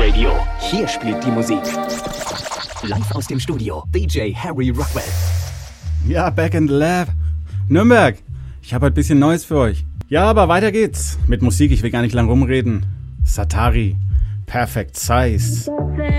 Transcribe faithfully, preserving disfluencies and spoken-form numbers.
Radio. Hier spielt die Musik. Live aus dem Studio, D J Harry Rockwell. Ja, back in the lab. Nürnberg, ich habe ein bisschen Neues für euch. Ja, aber weiter geht's. Mit Musik, ich will gar nicht lang rumreden. Satari, Perfect Size.